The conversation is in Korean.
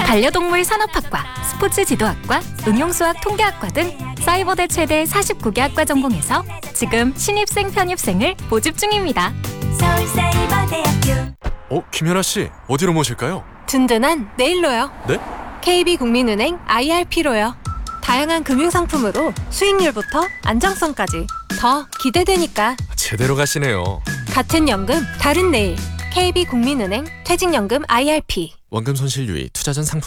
반려동물 산업학과, 스포츠 지도학과, 응용수학 통계학과 등 사이버대 최대 49개 학과 전공에서 지금 신입생 편입생을 모집 중입니다. 서울사이버대학교. 김연아 씨, 어디로 모실까요? 든든한 내일로요. 네? KB국민은행 IRP로요. 다양한 금융상품으로 수익률부터 안정성까지 더 기대되니까. 제대로 가시네요. 같은 연금 다른 내일 KB국민은행 퇴직연금 IRP. 원금 손실 유의, 투자전 상품